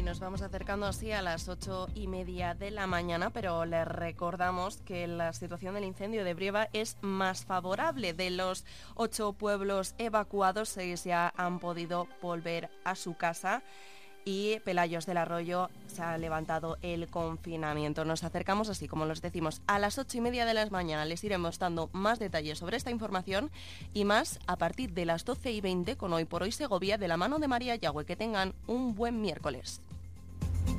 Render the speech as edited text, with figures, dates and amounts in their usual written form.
nos vamos acercando así a las 8:30 de la mañana, pero les recordamos que la situación del incendio de Brieva es más favorable. De los 8 pueblos evacuados, 6 ya han podido volver a su casa y Pelayos del Arroyo se ha levantado el confinamiento. Nos acercamos así, como los decimos, a las 8:30 de la mañana. Les iremos dando más detalles sobre esta información y más a partir de las 12:20 con Hoy por Hoy Segovia, de la mano de María Yagüe. Que tengan un buen miércoles.